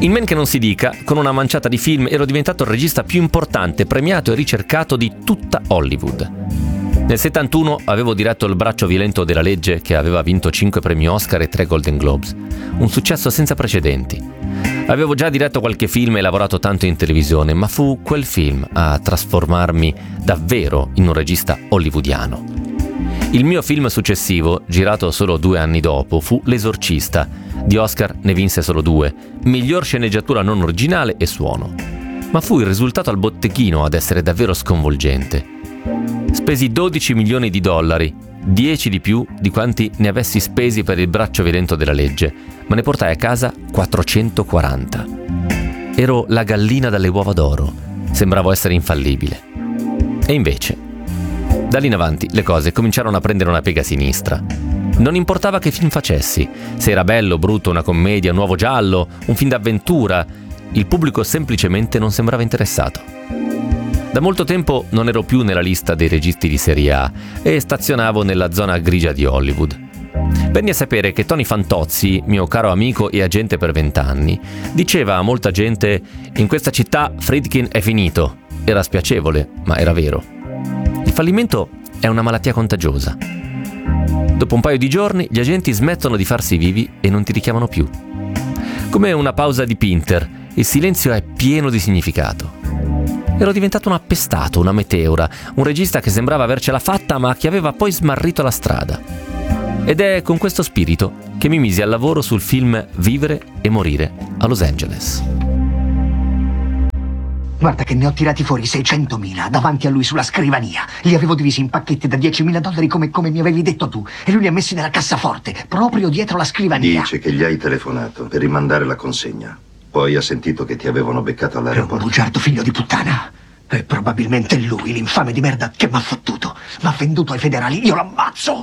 In men che non si dica, con una manciata di film ero diventato il regista più importante, premiato e ricercato di tutta Hollywood. Nel 71 avevo diretto Il braccio violento della legge, che aveva vinto 5 premi Oscar e 3 Golden Globes. Un successo senza precedenti. Avevo già diretto qualche film e lavorato tanto in televisione, ma fu quel film a trasformarmi davvero in un regista hollywoodiano. Il mio film successivo, girato solo 2 anni dopo, fu L'Esorcista. Di Oscar ne vinse solo 2, miglior sceneggiatura non originale e suono. Ma fu il risultato al botteghino ad essere davvero sconvolgente. Spesi $12 milioni, 10 di più di quanti ne avessi spesi per Il braccio violento della legge, ma ne portai a casa 440. Ero la gallina dalle uova d'oro, sembravo essere infallibile. E invece, da lì in avanti le cose cominciarono a prendere una piega sinistra. Non importava che film facessi, se era bello, brutto, una commedia, un nuovo giallo, un film d'avventura, il pubblico semplicemente non sembrava interessato. Da molto tempo non ero più nella lista dei registi di serie A e stazionavo nella zona grigia di Hollywood. Venni a sapere che Tony Fantozzi, mio caro amico e agente per 20 anni, diceva a molta gente: in questa città Friedkin è finito. Era spiacevole, ma era vero. Il fallimento è una malattia contagiosa. Dopo un paio di giorni gli agenti smettono di farsi vivi e non ti richiamano più. Come una pausa di Pinter, il silenzio è pieno di significato. Ero diventato un appestato, una meteora, un regista che sembrava avercela fatta ma che aveva poi smarrito la strada. Ed è con questo spirito che mi misi al lavoro sul film Vivere e morire a Los Angeles. Guarda che ne ho tirati fuori 600.000 davanti a lui sulla scrivania. Li avevo divisi in pacchetti da $10.000 come mi avevi detto tu. E lui li ha messi nella cassaforte, proprio dietro la scrivania. Dice che gli hai telefonato per rimandare la consegna. Poi ha sentito che ti avevano beccato all'aeroporto. È un bugiardo figlio di puttana. È probabilmente lui, l'infame di merda che m'ha fottuto. M'ha venduto ai federali, io l'ammazzo!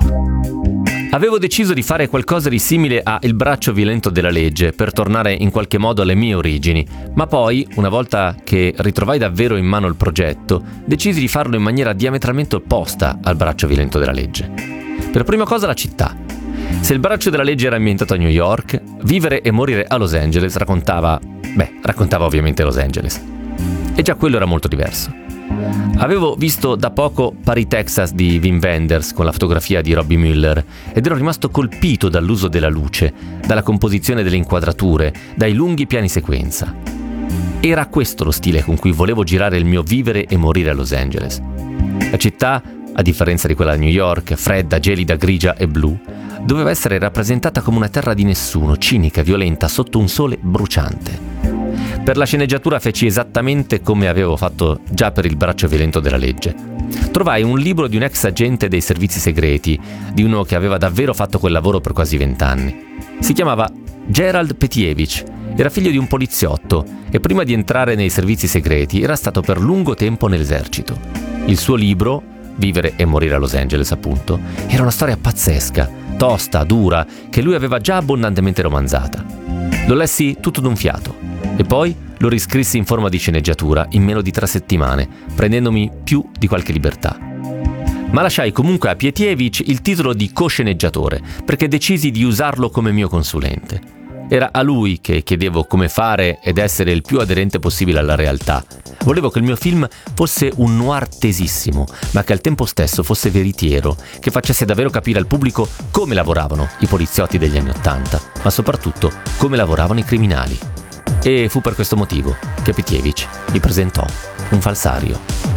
Avevo deciso di fare qualcosa di simile a Il braccio violento della legge per tornare in qualche modo alle mie origini, ma poi, una volta che ritrovai davvero in mano il progetto, decisi di farlo in maniera diametralmente opposta al braccio violento della legge. Per prima cosa la città. Se Il braccio della legge era ambientato a New York, Vivere e morire a Los Angeles raccontava ovviamente Los Angeles. E già quello era molto diverso. Avevo visto da poco Paris, Texas di Wim Wenders con la fotografia di Robbie Mueller ed ero rimasto colpito dall'uso della luce, dalla composizione delle inquadrature, dai lunghi piani sequenza. Era questo lo stile con cui volevo girare il mio Vivere e morire a Los Angeles. La città, a differenza di quella di New York, fredda, gelida, grigia e blu, doveva essere rappresentata come una terra di nessuno, cinica, violenta, sotto un sole bruciante. Per la sceneggiatura feci esattamente come avevo fatto già per Il braccio violento della legge. Trovai un libro di un ex agente dei servizi segreti, di uno che aveva davvero fatto quel lavoro per quasi 20 anni. Si chiamava Gerald Petievich, era figlio di un poliziotto e prima di entrare nei servizi segreti era stato per lungo tempo nell'esercito. Il suo libro, Vivere e morire a Los Angeles appunto, era una storia pazzesca, tosta, dura, che lui aveva già abbondantemente romanzata. Lo lessi tutto d'un fiato. E poi lo riscrissi in forma di sceneggiatura in meno di 3 settimane, prendendomi più di qualche libertà. Ma lasciai comunque a Petievich il titolo di co-sceneggiatore, perché decisi di usarlo come mio consulente. Era a lui che chiedevo come fare ed essere il più aderente possibile alla realtà. Volevo che il mio film fosse un noir tesissimo, ma che al tempo stesso fosse veritiero, che facesse davvero capire al pubblico come lavoravano i poliziotti degli anni '80, ma soprattutto come lavoravano i criminali. E fu per questo motivo che Petievich mi presentò un falsario.